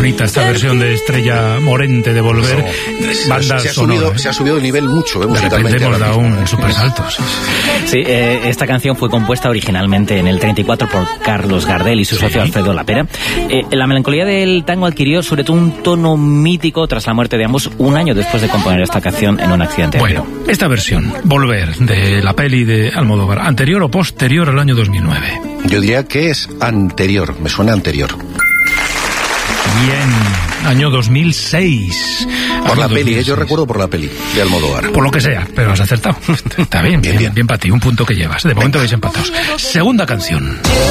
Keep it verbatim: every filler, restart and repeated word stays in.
bonita esta versión de Estrella Morente de Volver. No, Banda se, ha sonora, subido, ¿eh? se ha subido el nivel mucho, eh, De repente hemos dado un super salto. Sí, eh, esta canción fue compuesta originalmente en el treinta y cuatro por Carlos Gardel y su socio sí. Alfredo Lapera. Eh, la melancolía del tango adquirió sobre todo un tono mítico tras la muerte de ambos un año después de componer esta canción en un accidente. Bueno, esta versión, Volver, de la peli de Almodóvar, ¿anterior o posterior al año dos mil nueve? Yo diría que es anterior, me suena anterior. Bien, año dos mil seis. Por la peli, eh, yo recuerdo por la peli de Almodóvar. Por lo que sea, pero has acertado. Está bien, bien, bien, bien para ti, un punto que llevas. De momento vais empatados. Segunda canción.